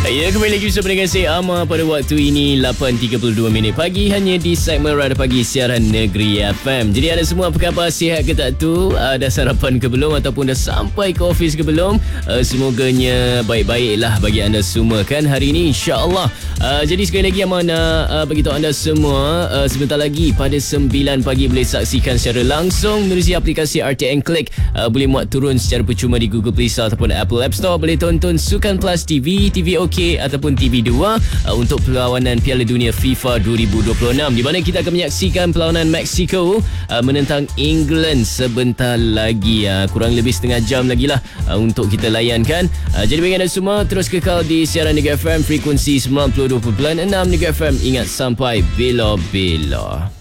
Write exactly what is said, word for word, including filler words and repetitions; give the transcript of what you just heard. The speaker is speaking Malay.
Ya, kembali lagi bersama dengan saya Amar pada waktu ini lapan tiga puluh dua minit pagi hanya di segmen Radar Pagi Siaran Negeri F M. Jadi ada semua apa khabar, sihat ke tak tu? Uh, dah sarapan ke belum ataupun dah sampai ke office ke belum? Uh, semoganya baik-baiklah bagi anda semua kan hari ini, insya-Allah. Uh, jadi sekali lagi Amar nak uh, beritahu anda semua uh, sebentar lagi pada sembilan pagi boleh saksikan secara langsung menerusi aplikasi R T N Click. Uh, boleh muat turun secara percuma di Google Play Store ataupun Apple App Store. Boleh tonton Sukan Plus T V, T V OK ataupun T V dua uh, untuk perlawanan Piala Dunia FIFA dua ribu dua puluh enam di mana kita akan menyaksikan perlawanan Mexico uh, menentang England sebentar lagi. Uh, kurang lebih setengah jam lagi lah uh, untuk kita layankan. Uh, jadi bagi anda semua terus kekal di siaran Negeri F M frekuensi sembilan puluh dua perpuluhan enam Negeri F M. Ingat sampai bela-bela.